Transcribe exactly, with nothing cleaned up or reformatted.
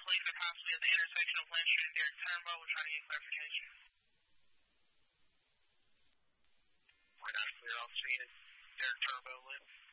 police are possibly at the intersection of Blanchard and Derek Turnbow. We're trying to get clarification. We're not clear off scene. Derek Turnbow, Lynn.